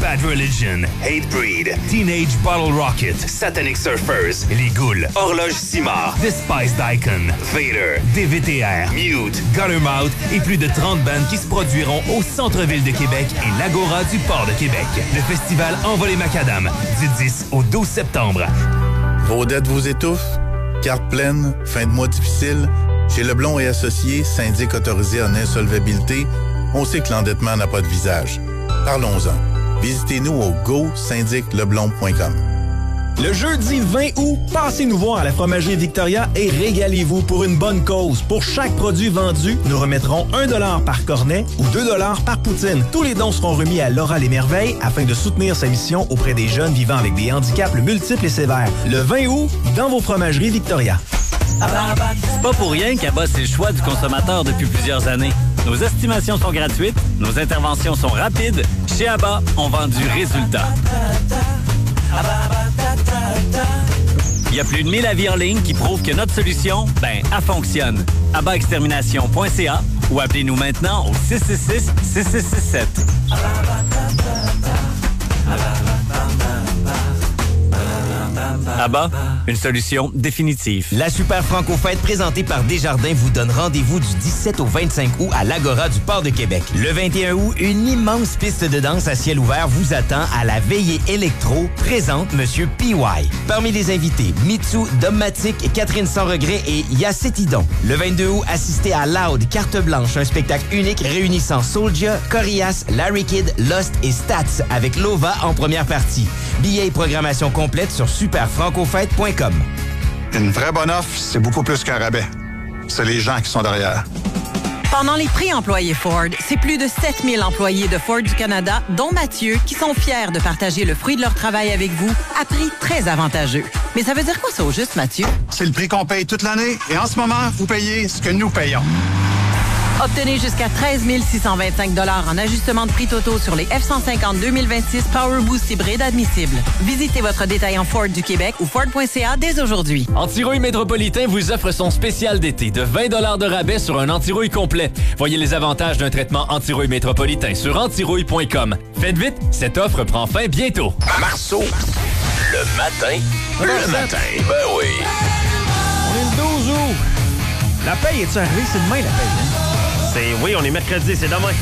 Bad Religion, Hatebreed, Teenage Bottle Rocket, Satanic Surfers, Les Ghouls, Horloge Simard, Despised Icon, Vader, DVTR, Mute, Guttermouth et plus de 30 bandes qui se produiront au centre-ville de Québec et l'Agora du Port de Québec. Le festival Envolé Macadam, du 10 au 12 septembre. Vos dettes vous étouffent? Carte pleine, fin de mois difficile? Chez Leblond et Associés, syndic autorisé en insolvabilité, on sait que l'endettement n'a pas de visage. Parlons-en. Visitez-nous au go-syndicleblond.com. Le jeudi 20 août, passez nous voir à la Fromagerie Victoria et régalez-vous pour une bonne cause. Pour chaque produit vendu, nous remettrons 1$ par cornet ou 2$ par poutine. Tous les dons seront remis à Laura Les Merveilles afin de soutenir sa mission auprès des jeunes vivant avec des handicaps multiples et sévères. Le 20 août, dans vos Fromageries Victoria. C'est pas pour rien qu'Abba, c'est le choix du consommateur depuis plusieurs années. Nos estimations sont gratuites, nos interventions sont rapides. Chez Abba, on vend du résultat. Il y a plus de 1000 avis en ligne qui prouvent que notre solution, elle fonctionne. ABBAextermination.ca ou appelez-nous maintenant au 666-6667. Abba, une solution définitive. La Super Franco-Fête présentée par Desjardins vous donne rendez-vous du 17 au 25 août à l'Agora du Port de Québec. Le 21 août, une immense piste de danse à ciel ouvert vous attend à la veillée électro présente Monsieur PY. Parmi les invités, Mitsu, Dommatic, Catherine Sans Regret et Yacetidon. Le 22 août, assistez à Loud, Carte Blanche, un spectacle unique réunissant Soulja, Corias, Larry Kidd, Lost et Stats avec Lova en première partie. Billets et programmation complète sur superfrancofête.com. Une vraie bonne offre, c'est beaucoup plus qu'un rabais. C'est les gens qui sont derrière. Pendant les prix employés Ford, c'est plus de 7000 employés de Ford du Canada, dont Mathieu, qui sont fiers de partager le fruit de leur travail avec vous à prix très avantageux. Mais ça veut dire quoi ça au juste, Mathieu? C'est le prix qu'on paye toute l'année et en ce moment, vous payez ce que nous payons. Obtenez jusqu'à 13 625 $ en ajustement de prix totaux sur les F-150 2026 Power Boost hybride admissibles. Visitez votre détaillant Ford du Québec ou Ford.ca dès aujourd'hui. Antirouille Métropolitain vous offre son spécial d'été de 20 $ de rabais sur un antirouille complet. Voyez les avantages d'un traitement antirouille métropolitain sur antirouille.com. Faites vite, cette offre prend fin bientôt. Marceau, le matin, le matin, ben oui. On est le 12 août. La paye est-tu arrivée? C'est demain, la paye, hein? Oui, on est mercredi, c'est demain.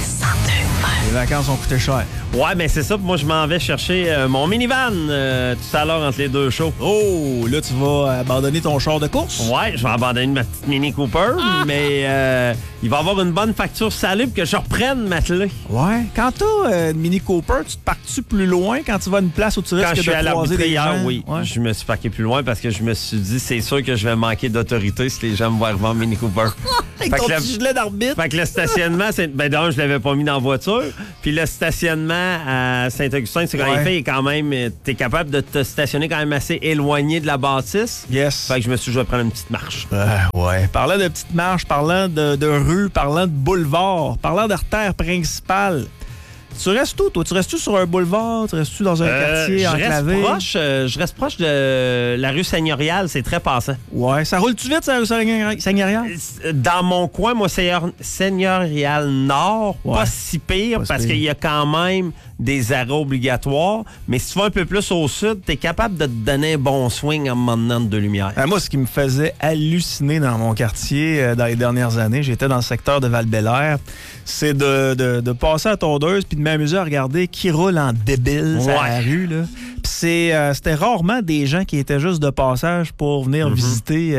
Les vacances ont coûté cher. Ouais, ben c'est ça. Moi, je m'en vais chercher mon minivan tout à l'heure entre les deux shows. Oh, là, tu vas abandonner ton char de course? Ouais, je vais abandonner ma petite Mini Cooper, mais il va y avoir une bonne facture salée pour que je reprenne ma clé. Ouais. Quand t'as une Mini Cooper, tu te parques-tu plus loin quand tu vas à une place où tu risques de croiser des gens? Oui, ouais. Je me suis parqué plus loin parce que je me suis dit, c'est sûr que je vais manquer d'autorité si les gens me voient arriver en Mini Cooper. Avec ton petit gilet d'arbitre. Fait que le stationnement, d'un, je l'avais pas mis dans la voiture. Puis le stationnement à Saint-Augustin, c'est quand même fait, quand même, t'es capable de te stationner quand même assez éloigné de la bâtisse. Yes. Fait que je me suis dit, je vais prendre une petite marche. Ouais. Parlant de petite marche, parlant de rue, parlant de boulevard, parlant d'artère principale. Tu restes où, toi? Tu restes-tu sur un boulevard? Tu restes-tu dans un quartier enclavé? Je reste proche de la rue Seigneurial. C'est très passant. Ouais. Ça roule-tu vite, ça, rue Seigneurial? Dans mon coin, moi, Seigneurial Nord, pas si pire, parce qu'il y a quand même des arrêts obligatoires. Mais si tu vas un peu plus au sud, t'es capable de te donner un bon swing en me donnant de lumière. Moi, ce qui me faisait halluciner dans mon quartier dans les dernières années, j'étais dans le secteur de Val-Bélair, c'est de passer à tondeuse puis de m'amuser à regarder qui roule en débile sur la rue, là. Puis c'était rarement des gens qui étaient juste de passage pour venir visiter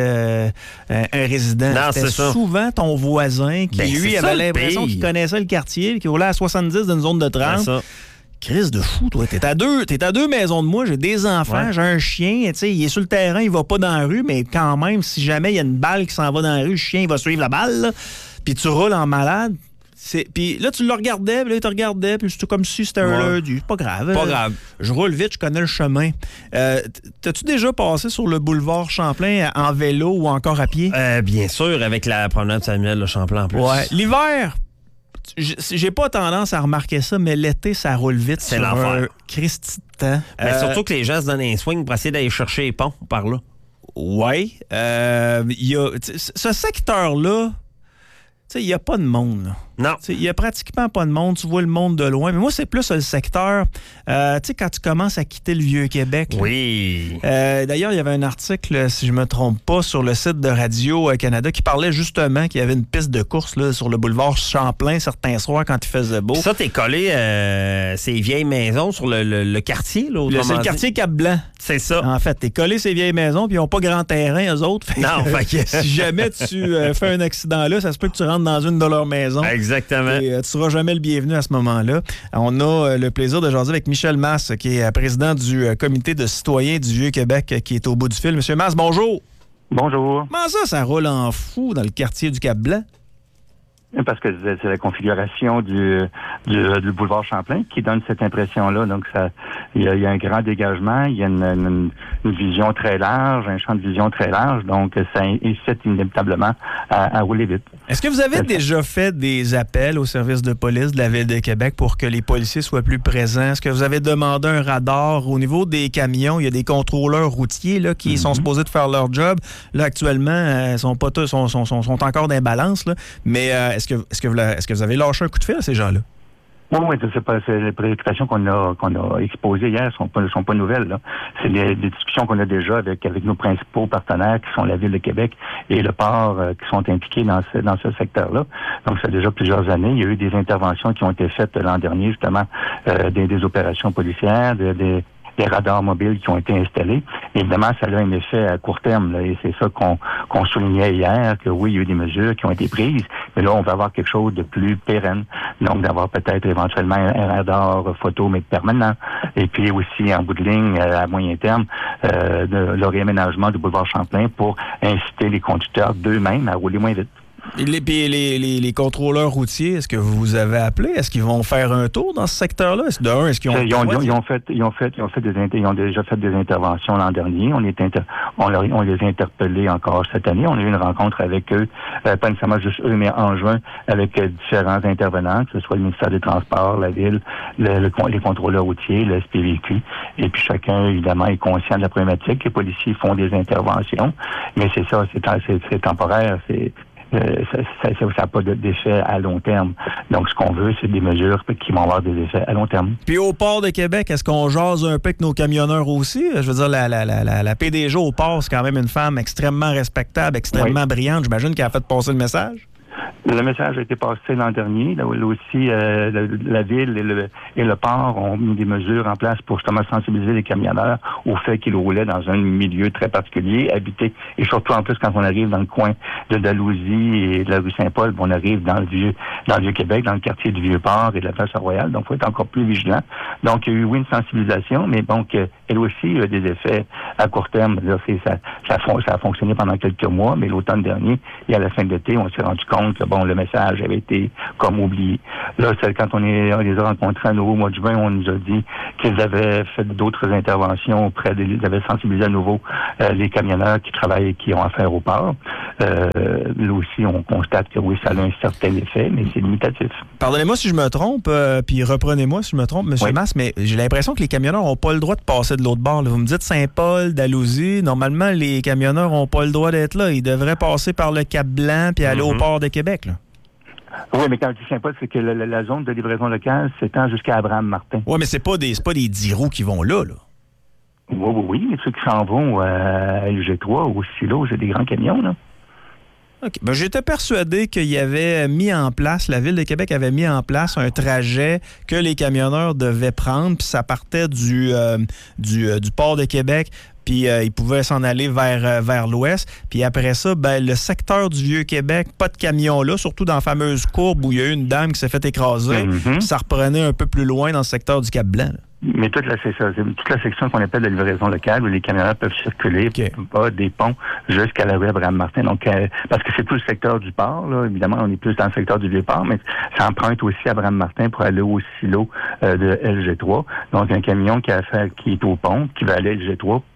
un résident. Non, c'était souvent ton voisin qui, lui, avait l'impression qu'il connaissait le quartier, qui roulait à 70 dans une zone de 30. Crise de fou, toi. T'es à deux maisons de moi, j'ai des enfants, j'ai un chien, tu sais, il est sur le terrain, il va pas dans la rue, mais quand même, si jamais il y a une balle qui s'en va dans la rue, le chien, il va suivre la balle, puis tu roules en malade. Puis là, tu le regardais, puis là, il te regardait, puis c'était comme si c'était un lundi. Pas grave. Pas grave. Je roule vite, je connais le chemin. T'as-tu déjà passé sur le boulevard Champlain en vélo ou encore à pied? Bien sûr, avec la promenade Samuel de Champlain en plus. Ouais. L'hiver, j'ai pas tendance à remarquer ça, mais l'été, ça roule vite. C'est l'enfer. Christy de temps. Mais surtout que les gens se donnent un swing pour essayer d'aller chercher les ponts par là. Ouais. Il y a ce secteur-là, il n'y a pas de monde. Là. Non. Il n'y a pratiquement pas de monde. Tu vois le monde de loin. Mais moi, c'est plus le secteur, tu sais, quand tu commences à quitter le Vieux-Québec. Oui. D'ailleurs, il y avait un article, si je ne me trompe pas, sur le site de Radio-Canada qui parlait justement qu'il y avait une piste de course là, sur le boulevard Champlain certains soirs quand il faisait beau. Ça, t'es collé ces vieilles maisons sur le quartier. Là, c'est le quartier Cap-Blanc. C'est ça. En fait, t'es collé ces vieilles maisons, puis ils n'ont pas grand terrain, eux autres. Non, si jamais tu fais un accident là, ça se peut que tu rentres dans une de leurs maisons. Exactement. Et tu ne seras jamais le bienvenu à ce moment-là. On a le plaisir de jaser avec Michel Masse, qui est président du comité de citoyens du Vieux-Québec, qui est au bout du fil. Monsieur Masse, bonjour. Bonjour. Comment ça roule en fou dans le quartier du Cap-Blanc? Parce que c'est la configuration du boulevard Champlain qui donne cette impression-là. Donc, il y a un grand dégagement, il y a une vision très large, un champ de vision très large. Donc, ça incite inévitablement à rouler vite. Est-ce que vous avez déjà fait des appels au service de police de la Ville de Québec pour que les policiers soient plus présents? Est-ce que vous avez demandé un radar? Au niveau des camions, il y a des contrôleurs routiers là, qui sont supposés de faire leur job. Là, actuellement, ils sont pas tous, sont encore dans les balances, là. Mais est-ce que vous avez lâché un coup de fil à ces gens-là? Oui, c'est les préoccupations qu'on a exposées hier sont pas nouvelles. Là. C'est des discussions qu'on a déjà avec nos principaux partenaires qui sont la Ville de Québec et le port qui sont impliqués dans ce secteur-là. Donc, ça fait déjà plusieurs années. Il y a eu des interventions qui ont été faites l'an dernier, justement, des opérations policières, des radars mobiles qui ont été installés. Évidemment, ça a un effet à court terme. Là, et c'est ça qu'on soulignait hier, que oui, il y a eu des mesures qui ont été prises, mais là, on va avoir quelque chose de plus pérenne. Donc, d'avoir peut-être éventuellement un radar photo, mais permanent. Et puis aussi, en bout de ligne, à moyen terme, le réaménagement du boulevard Champlain pour inciter les conducteurs d'eux-mêmes à rouler moins vite. Et les contrôleurs routiers, est-ce que vous avez appelé? Est-ce qu'ils vont faire un tour dans ce secteur-là? Est-ce qu'ils ont ils ont déjà fait des interventions l'an dernier. On les a interpellés encore cette année. On a eu une rencontre avec eux, pas nécessairement juste eux, mais en juin, avec différents intervenants, que ce soit le ministère des Transports, la Ville, les contrôleurs routiers, le SPVQ. Et puis chacun, évidemment, est conscient de la problématique. Les policiers font des interventions, mais c'est ça, c'est temporaire, ça n'a pas d'effet à long terme. Donc, ce qu'on veut, c'est des mesures qui vont avoir des effets à long terme. Puis au port de Québec, est-ce qu'on jase un peu avec nos camionneurs aussi? Je veux dire, la PDG au port, c'est quand même une femme extrêmement respectable, extrêmement brillante. J'imagine qu'elle a fait passer le message. Le message a été passé l'an dernier. Là aussi, la Ville et le port ont mis des mesures en place pour justement sensibiliser les camionneurs au fait qu'ils roulaient dans un milieu très particulier, habité. Et surtout, en plus, quand on arrive dans le coin de Dalhousie et de la rue Saint-Paul, on arrive dans le Vieux-Québec, dans le quartier du Vieux-Port et de la place Royale. Donc, il faut être encore plus vigilant. Donc, il y a eu, oui, une sensibilisation, mais donc, elle aussi a des effets à court terme. Là, ça a fonctionné pendant quelques mois, mais l'automne dernier et à la fin de l'été, on s'est rendu compte que le message avait été comme oublié. Là, quand on les a rencontrés à nouveau au mois de juin, on nous a dit qu'ils avaient fait d'autres interventions ils avaient sensibilisé à nouveau les camionneurs qui travaillent et qui ont affaire au port. Là aussi, on constate que oui, ça a un certain effet, mais c'est limitatif. Pardonnez-moi si je me trompe, puis reprenez-moi si je me trompe, M. Masse, mais j'ai l'impression que les camionneurs n'ont pas le droit de passer de l'autre bord. Là. Vous me dites Saint-Paul, Dalhousie. Normalement, les camionneurs n'ont pas le droit d'être là. Ils devraient passer par le Cap-Blanc puis aller au port de Québec. Là. Oui, mais quand je dis Saint-Paul, c'est que la zone de livraison locale s'étend jusqu'à Abraham-Martin. Oui, mais c'est pas des 10 roues qui vont là. Oui, mais ceux qui s'en vont à LG3 ou au Silo, c'est des grands camions, là. OK. Ben, j'étais persuadé qu'il y avait mis en place, la Ville de Québec avait mis en place un trajet que les camionneurs devaient prendre, puis ça partait du port de Québec, puis ils pouvaient s'en aller vers l'ouest. Puis après ça, le secteur du Vieux-Québec, pas de camion là, surtout dans la fameuse courbe où il y a eu une dame qui s'est fait écraser. Ça reprenait un peu plus loin dans le secteur du Cap-Blanc. Là. Mais toute la section qu'on appelle de livraison locale, où les camionneurs peuvent circuler des ponts jusqu'à la rue Abraham-Martin. Donc, parce que c'est tout le secteur du port, là. Évidemment, on est plus dans le secteur du Vieux-Port, mais ça emprunte aussi Abraham-Martin pour aller au silo de LG3. Donc, un camion qui est au pont, qui va aller à LG3,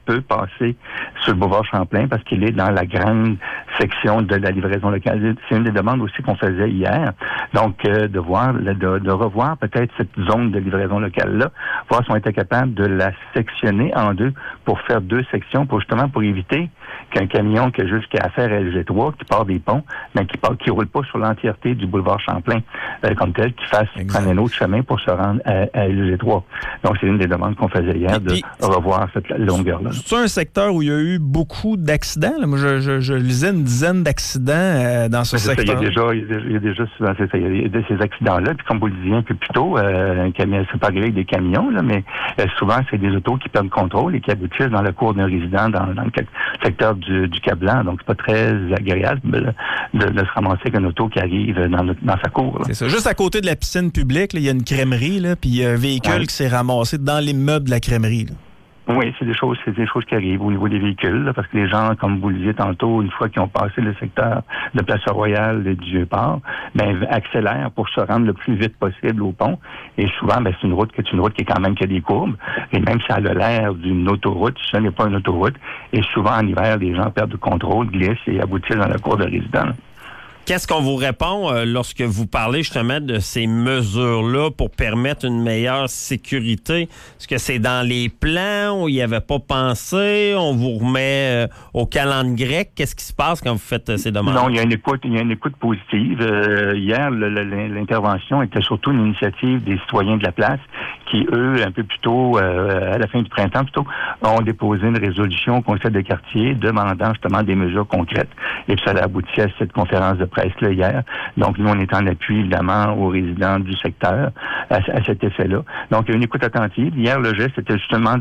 peut passer sur le boulevard Champlain parce qu'il est dans la grande section de la livraison locale. C'est une des demandes aussi qu'on faisait hier. Donc, de revoir peut-être cette zone de livraison locale-là, voir si on était capable de la sectionner en deux pour faire deux sections pour éviter qu'un camion qui a jusqu'à affaire LG3, qui part des ponts, mais qui roule pas sur l'entièreté du boulevard Champlain comme tel, qui fasse prendre un autre chemin pour se rendre à LG3. Donc, c'est une des demandes qu'on faisait hier, de revoir cette longueur-là. C'est un secteur où il y a eu beaucoup d'accidents. Là. Moi, je lisais une dizaine d'accidents dans ce secteur. Il y a déjà souvent ces accidents-là. Puis comme vous le disiez un peu plus tôt, c'est pas grave des camions, là, mais souvent, c'est des autos qui perdent le contrôle et qui aboutissent dans la cour d'un résident dans le secteur du Cap-Blanc. Donc, c'est pas très agréable de se ramasser avec un auto qui arrive dans sa cour. Là. C'est ça. Juste à côté de la piscine publique, il y a une crèmerie, là, puis il y a un véhicule qui s'est ramassé dans l'immeuble de la crèmerie. Là. Oui, c'est des choses qui arrivent au niveau des véhicules, là, parce que les gens, comme vous le disiez tantôt, une fois qu'ils ont passé le secteur de Place-Royale et du Vieux-Port, accélèrent pour se rendre le plus vite possible au pont. Et souvent, c'est une route qui est quand même qui a des courbes. Et même si elle a l'air d'une autoroute, ce n'est pas une autoroute. Et souvent, en hiver, les gens perdent le contrôle, glissent et aboutissent dans la cour de résidence. Qu'est-ce qu'on vous répond lorsque vous parlez justement de ces mesures-là pour permettre une meilleure sécurité? Est-ce que c'est dans les plans où il n'y avait pas pensé? On vous remet au calendrier grec? Qu'est-ce qui se passe quand vous faites ces demandes? Non, il y a une écoute positive. Hier, l'intervention était surtout une initiative des citoyens de la place qui, eux, un peu plus tôt, à la fin du printemps plutôt, ont déposé une résolution au conseil de quartier demandant justement des mesures concrètes. Et puis ça a abouti à cette conférence de presse-là hier. Donc, nous, on est en appui, évidemment, aux résidents du secteur à cet effet-là. Donc, il y a une écoute attentive. Hier, le geste, c'était justement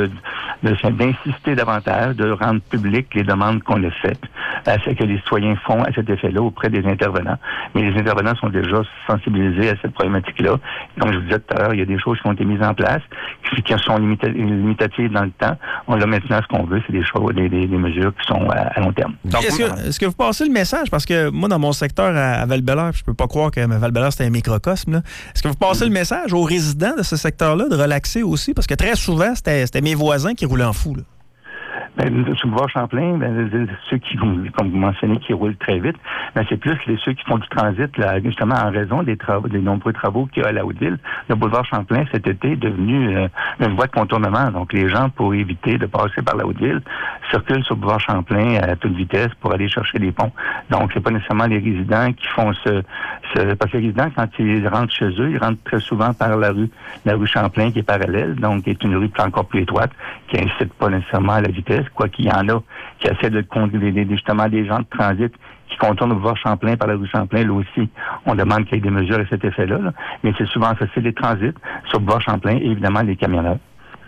d'insister davantage, de rendre publiques les demandes qu'on a faites, ce que les citoyens font à cet effet-là auprès des intervenants. Mais les intervenants sont déjà sensibilisés à cette problématique-là. Comme je vous disais tout à l'heure, il y a des choses qui ont été mises en place, qui sont limitatives dans le temps. On a maintenant ce qu'on veut, c'est des mesures qui sont à long terme. Donc, est-ce que vous passez le message? Parce que moi, dans mon secteur à Val-Bélair, je peux pas croire que Val-Bélair, c'était un microcosme. Là. Est-ce que vous passez le message aux résidents de ce secteur-là de relaxer aussi? Parce que très souvent, c'était mes voisins qui roulaient en fou. Là. Sur le boulevard Champlain, ceux qui, comme vous mentionnez, qui roulent très vite, c'est plus ceux qui font du transit, là, justement en raison des nombreux travaux qu'il y a à la Haute-Ville. Le boulevard Champlain, cet été, est devenu une voie de contournement. Donc, les gens, pour éviter de passer par la Haute-Ville, circulent sur le boulevard Champlain à toute vitesse pour aller chercher les ponts. Donc, c'est pas nécessairement les résidents qui font parce que les résidents, quand ils rentrent chez eux, ils rentrent très souvent par la rue Champlain, qui est parallèle, donc qui est une rue encore plus étroite, qui incite pas nécessairement à la vitesse, quoi qu'il y en a qui essaient de conduire justement des gens de transit qui contournent le boulevard Champlain par la rue Champlain. Là aussi, on demande qu'il y ait des mesures à cet effet-là. Là. Mais c'est souvent ça, c'est les transits sur le boulevard Champlain et évidemment les camionneurs.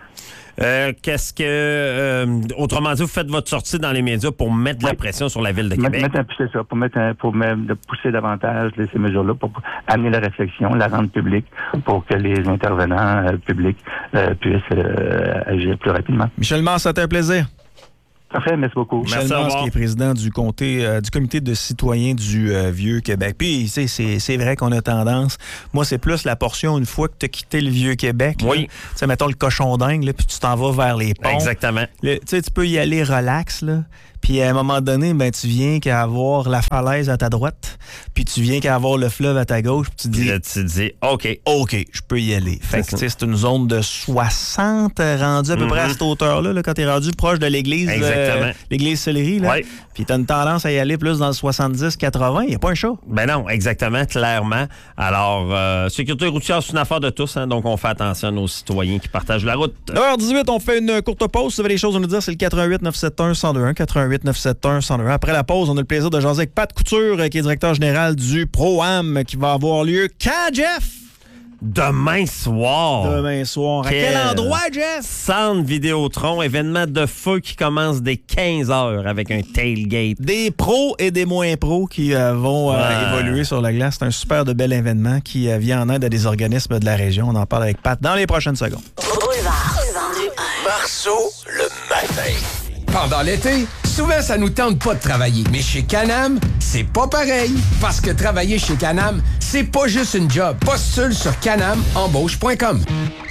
Autrement dit, vous faites votre sortie dans les médias pour mettre de la pression sur la Ville de Québec. C'est ça, pour pousser davantage ces mesures-là, pour amener la réflexion, la rendre publique, pour que les intervenants publics puissent agir plus rapidement. Michel Mars, ça a été un plaisir. Parfait, merci beaucoup. Michel Mars, qui est président du comité de citoyens du Vieux-Québec. Puis, c'est vrai qu'on a tendance. Moi, c'est plus la portion une fois que tu as quitté le Vieux-Québec. Oui. Tu sais, mettons le cochon dingue, là, puis tu t'en vas vers les ponts. Exactement. Tu sais, tu peux y aller relax, là. Puis à un moment donné, tu viens qu'à avoir la falaise à ta droite, puis tu viens qu'à avoir le fleuve à ta gauche, puis tu dis OK, je peux y aller. Fait que c'est une zone de 60 rendue à peu près à cette hauteur-là, là, quand tu es rendu proche de l'église, l'église Sillery, là. Ouais. Puis tu as une tendance à y aller plus dans le 70-80, il n'y a pas un chat. Ben non, exactement, clairement. Alors, sécurité routière, c'est une affaire de tous, hein, donc on fait attention à nos citoyens qui partagent la route. 9h18, on fait une courte pause. Si vous avez des choses à nous dire, c'est le 88-971-1021, 88-971-1021. Après la pause, on a le plaisir de jaser avec Pat Couture, qui est directeur général du Pro-Am, qui va avoir lieu quand, Jeff? Demain soir. Demain soir. À quel endroit, Jeff? Centre Vidéotron, événement de feu qui commence dès 15h avec un tailgate. Des pros et des moins pros qui vont évoluer sur la glace. C'est un super de bel événement qui vient en aide à des organismes de la région. On en parle avec Pat dans les prochaines secondes. Boulevard. Marceau, le matin. Pendant l'été, souvent, ça nous tente pas de travailler. Mais chez Can-Am, c'est pas pareil. Parce que travailler chez Can-Am, c'est pas juste une job. Postule sur canamembauche.com.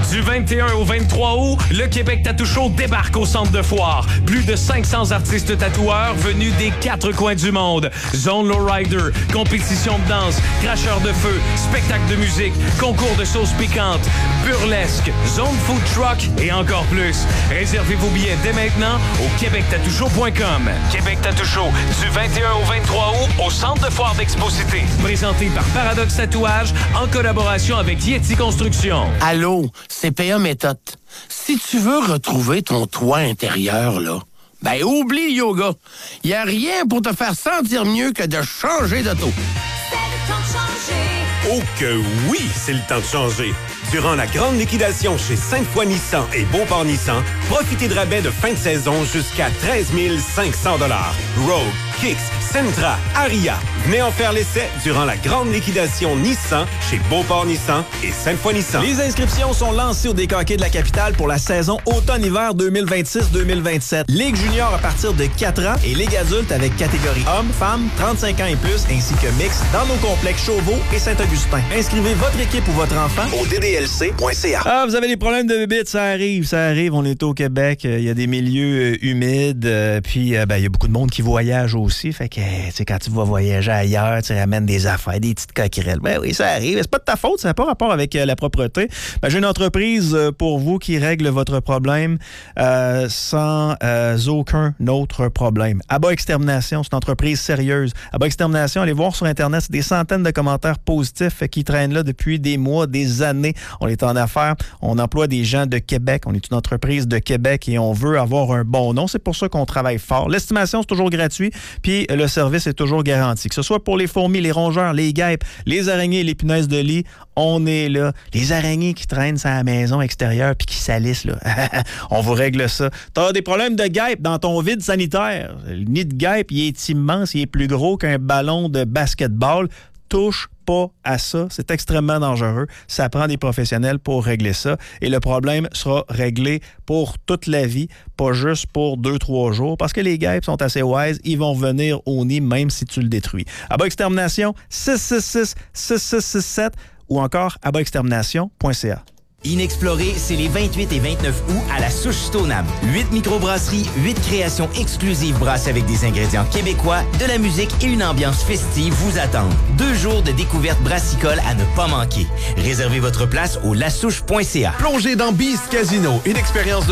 Du 21 au 23 août, le Québec Tattoo Show débarque au centre de foire. Plus de 500 artistes tatoueurs venus des 4 coins du monde. Zone Lowrider, compétition de danse, cracheur de feu, spectacle de musique, concours de sauces piquantes, burlesque, zone food truck et encore plus. Réservez vos billets dès maintenant au québectatoueshow.com. Québec Tattoo Show, du 21 au 23 août, au centre de foire d'Exposité. Présenté par Paradoxe Tatouage, en collaboration avec Yeti Construction. Allô, c'est PA Méthode. Si tu veux retrouver ton toit intérieur, là, ben oublie le yoga. Il n'y a rien pour te faire sentir mieux que de changer d'auto. C'est le temps de changer. Oh que oui, c'est le temps de changer. Durant la grande liquidation chez Sainte-Foy Nissan et Beauport Nissan, profitez de rabais de fin de saison jusqu'à 13 500 $. Rogue, Kicks, Sentra, Aria. Venez en faire l'essai durant la grande liquidation Nissan chez Beauport Nissan et Sainte-Foy Nissan. Les inscriptions sont lancées au décanqué de la capitale pour la saison automne-hiver 2026-2027. Ligue junior à partir de 4 ans et Ligue adulte avec catégorie hommes, femmes, 35 ans et plus, ainsi que mix dans nos complexes Chauveau et Saint-Augustin. Inscrivez votre équipe ou votre enfant au DDLC.ca. Ah, vous avez des problèmes de bébites, ça arrive. On est au Québec, il y a des milieux humides, puis il y a beaucoup de monde qui voyage aussi. Fait que, tu sais, quand tu vas voyager ailleurs, tu ramènes des affaires, des petites coquerelles. Ben oui, ça arrive. C'est pas de ta faute, ça n'a pas rapport avec la propreté. J'ai une entreprise pour vous qui règle votre problème sans aucun autre problème. Abba Extermination, c'est une entreprise sérieuse. Abba Extermination, allez voir sur Internet, c'est des centaines de commentaires positifs qui traînent là depuis des mois, des années. On est en affaires, on emploie des gens de Québec, on est une entreprise de Québec et on veut avoir un bon nom. C'est pour ça qu'on travaille fort. L'estimation, c'est toujours gratuit, puis le service est toujours garanti. Que ce soit pour les fourmis, les rongeurs, les guêpes, les araignées et les punaises de lit, on est là. Les araignées qui traînent sur la maison extérieure puis qui salissent, là. On vous règle ça. T'as des problèmes de guêpes dans ton vide sanitaire. Le nid de guêpe, il est immense, il est plus gros qu'un ballon de basketball. Touche pas à ça. C'est extrêmement dangereux. Ça prend des professionnels pour régler ça. Et le problème sera réglé pour toute la vie, pas juste pour 2-3 jours. Parce que les guêpes sont assez wise. Ils vont venir au nid même si tu le détruis. Abba Extermination, 666-6667 ou encore abbaextermination.ca. Inexploré, c'est les 28 et 29 août à la Souche Stoneham. 8 microbrasseries, 8 créations exclusives brassées avec des ingrédients québécois, de la musique et une ambiance festive vous attendent. 2 jours de découverte brassicole à ne pas manquer. Réservez votre place au lasouche.ca. Plongez dans Beast Casino, une expérience de